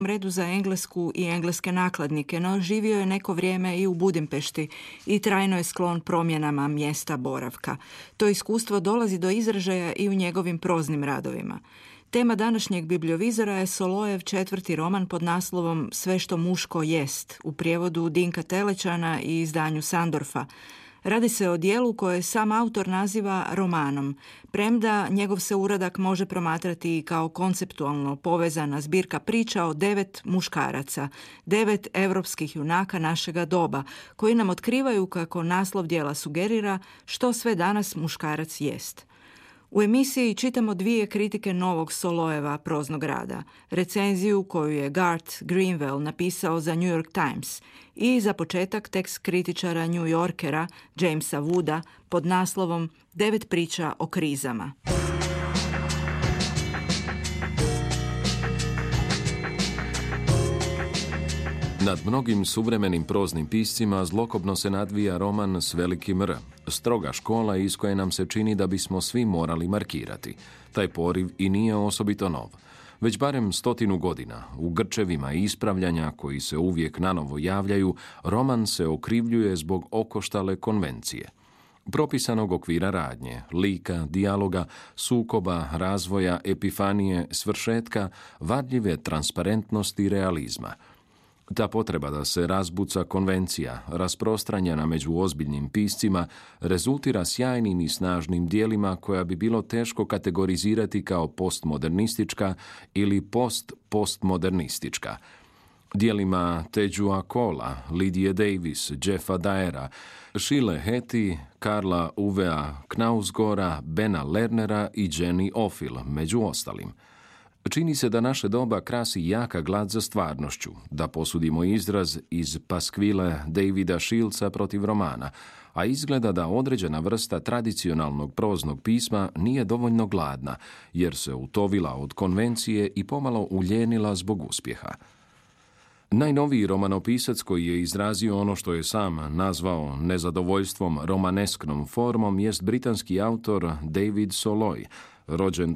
redu za englesku i engleske nakladnike, no živio je neko vrijeme i u Budimpešti i trajno je sklon promjenama mjesta boravka. To iskustvo dolazi do izražaja i u njegovim proznim radovima. Tema današnjeg bibliovizora je Solojev 4. roman pod naslovom Sve što muško jest, u prijevodu Dinka Telećana i izdanju Sandorfa. Radi se o dijelu koje sam autor naziva romanom, premda njegov se uradak može promatrati i kao konceptualno povezana zbirka priča o 9 muškaraca, 9 europskih junaka našega doba, koji nam otkrivaju, kako naslov dijela sugerira, što sve danas muškarac jest. U emisiji čitamo 2 kritike novog Solojeva proznog rada, recenziju koju je Garth Greenwell napisao za New York Times i za početak tekst kritičara New Yorkera Jamesa Wooda pod naslovom 9 priča o krizama. Nad mnogim suvremenim proznim piscima zlokobno se nadvija roman s velikim R, stroga škola iz koje nam se čini da bismo svi morali markirati. Taj poriv i nije osobito nov. Već barem 100 godina, u grčevima ispravljanja koji se uvijek nanovo javljaju, roman se okrivljuje zbog okoštale konvencije. Propisanog okvira radnje, lika, dijaloga, sukoba, razvoja, epifanije, svršetka, varljive transparentnosti i realizma. Ta potreba da se razbuca konvencija, rasprostranjena među ozbiljnim piscima, rezultira sjajnim i snažnim dijelima koja bi bilo teško kategorizirati kao postmodernistička ili postmodernistička. Dijelima Tejua Cola, Lidije Davis, Jeffa Dyera, Sheila Heti, Karla Uvea Knausgora, Bena Lernera i Jenny Offill, među ostalim. Čini se da naše doba krasi jaka glad za stvarnošću, da posudimo izraz iz paskvile Davida Shieldsa protiv romana, a izgleda da određena vrsta tradicionalnog proznog pisma nije dovoljno gladna, jer se utovila od konvencije i pomalo uljenila zbog uspjeha. Najnoviji romanopisac koji je izrazio ono što je sam nazvao nezadovoljstvom romanesknom formom jest britanski autor David Soloj, rođen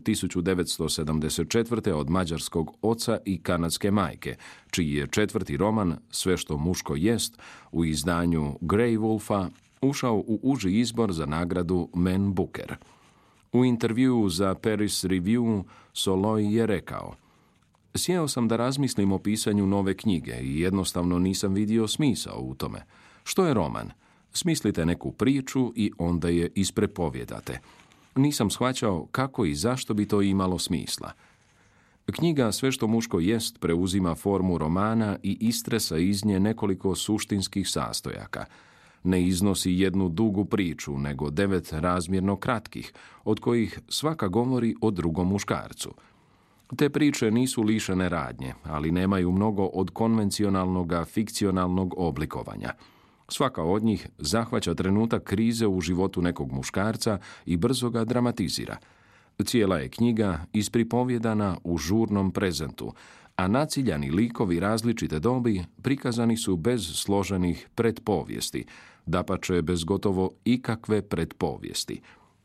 1974. od mađarskog oca i kanadske majke, čiji je 4. roman Sve što muško jest u izdanju Grey Wolfa ušao u uži izbor za nagradu Man Booker. U intervjuu za Paris Review Soloj je rekao: "Sjeo sam da razmislim o pisanju nove knjige i jednostavno nisam vidio smisao u tome. Što je roman? Smislite neku priču i onda je isprepovjedate. Nisam shvaćao kako i zašto bi to imalo smisla." Knjiga Sve što muško jest preuzima formu romana i istresa iz nje nekoliko suštinskih sastojaka. Ne iznosi jednu dugu priču, nego 9 razmjerno kratkih, od kojih svaka govori o drugom muškarcu. Te priče nisu lišene radnje, ali nemaju mnogo od konvencionalnog fikcionalnog oblikovanja. Svaka od njih zahvaća trenutak krize u životu nekog muškarca i brzo ga dramatizira. Cijela je knjiga ispripovjedana u žurnom prezentu, a naciljani likovi različite dobi prikazani su bez složenih predpovijesti, dapače bez gotovo ikakve predpovijesti.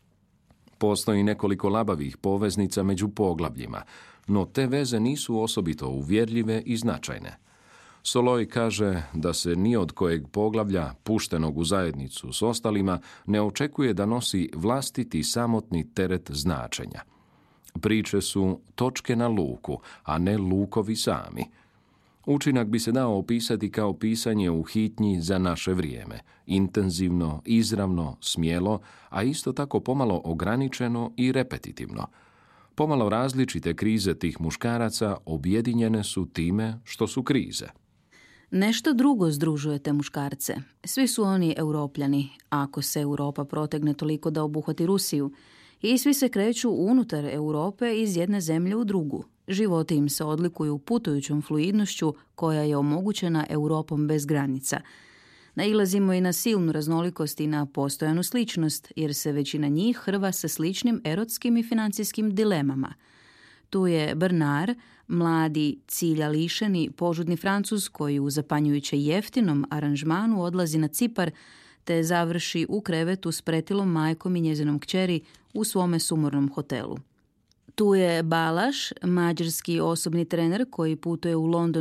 Postoji nekoliko labavih poveznica među poglavljima, no te veze nisu osobito uvjerljive i značajne. Soloj kaže da se ni od kojeg poglavlja, puštenog u zajednicu s ostalima, ne očekuje da nosi vlastiti samotni teret značenja. Priče su točke na luku, a ne lukovi sami. Učinak bi se dao opisati kao pisanje u hitnji za naše vrijeme, intenzivno, izravno, smjelo, a isto tako pomalo ograničeno i repetitivno. Pomalo različite krize tih muškaraca objedinjene su time što su krize. Nešto drugo združuje te muškarce. Svi su oni Europljani, ako se Europa protegne toliko da obuhvati Rusiju, i svi se kreću unutar Europe iz jedne zemlje u drugu. Životi im se odlikuju putujućom fluidnošću koja je omogućena Europom bez granica. Nailazimo i na silnu raznolikost i na postojanu sličnost, jer se većina njih hrva sa sličnim erotskim i financijskim dilemama. Tu je Bernard, mladi, cilja lišeni, požudni Francuz koji u zapanjujuće jeftinom aranžmanu odlazi na Cipar te završi u krevetu s pretilom majkom i njezinom kćeri u svome sumornom hotelu. Tu je Balaš, mađarski osobni trener koji putuje u London